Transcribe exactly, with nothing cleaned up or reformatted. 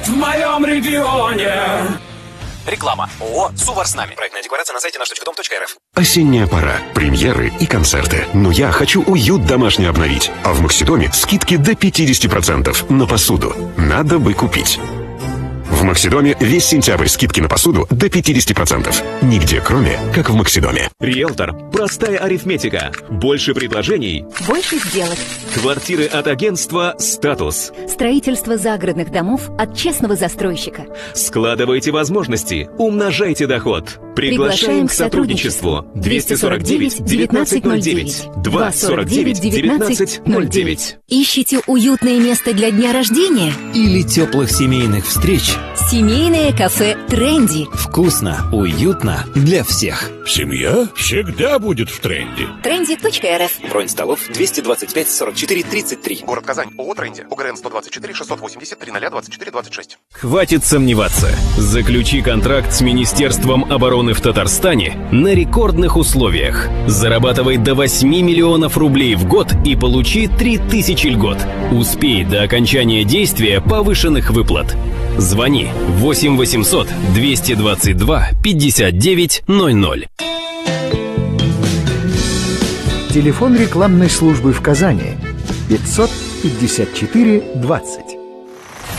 В моем регионе. Реклама. ООО «Сувар с нами». Проектная декларация на сайте наш точка дом точка эр эф. Осенняя пора. Премьеры и концерты. Но я хочу уют домашний обновить. А в Максидоме скидки до пятьдесят процентов на посуду. Надо бы купить. В Максидоме весь сентябрь скидки на посуду до пятьдесят процентов. Нигде, кроме как в Максидоме. Риэлтор. Простая арифметика. Больше предложений. Больше сделок. Квартиры от агентства «Статус». Строительство загородных домов от честного застройщика. Складывайте возможности. Умножайте доход. Приглашаем к сотрудничеству. двести сорок девять девятнадцать ноль девять. двести сорок девять девятнадцать ноль девять. Ищите уютное место для дня рождения? Или теплых семейных встреч? Семейное кафе «Тренди». Вкусно, уютно для всех. Семья всегда будет в тренде. тренди точка эр эф. Бронь столов двести двадцать пять сорок четыре тридцать три. Город Казань. ООО «Тренди». УГРН сто двадцать четыре шестьсот восемьдесят три ноль двадцать четыре двадцать шесть. Хватит сомневаться. Заключи контракт с Министерством обороны в Татарстане на рекордных условиях. Зарабатывай до восьми миллионов рублей в год и получи три тысячи льгот. Успей до окончания действия повышенных выплат. Звони восемь восемьсот двести двадцать два пятьдесят девять ноль ноль. Телефон рекламной службы в Казани пятьсот пятьдесят четыре двадцать.